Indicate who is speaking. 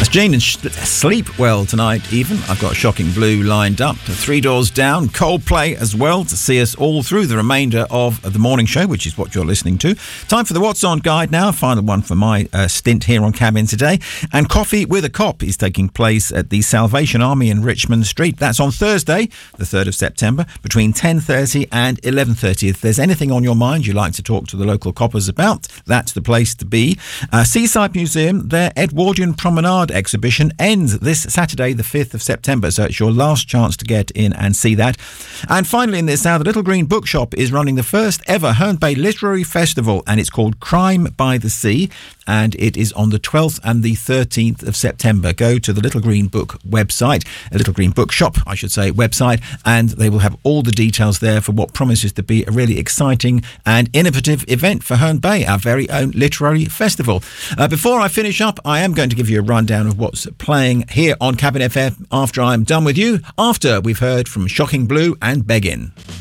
Speaker 1: Gene and Sleep Well tonight even. I've got Shocking Blue lined up. Three Doors Down, Coldplay as well to see us all through the remainder of the morning show, which is what you're listening to. Time for the What's On guide now. Final one for my stint here on Cabin today. And Coffee with a Cop is taking place at the Salvation Army in Richmond Street. That's on Thursday, the 3rd of September, between 10:30 and 11:30. If there's anything on your mind you'd like to talk to the local coppers about, that's the place to be. Seaside Museum, their Edwardian Promenade exhibition ends this Saturday, the 5th of September, so it's your last chance to get in and see that. And finally in this hour, the Little Green Bookshop is running the first ever Herne Bay Literary Festival, and it's called Crime by the Sea, and it is on the 12th and the 13th of September. Go to the Little Green Book website, a Little Green Bookshop, I should say, website, and they will have all the details there for what promises to be a really exciting and innovative event for Herne Bay, our very own literary festival. Before I finish up, I am going to give you a rundown of what's playing here on Cabin FM after I'm done with you, after we've heard from Shocking Blue and Beggin'.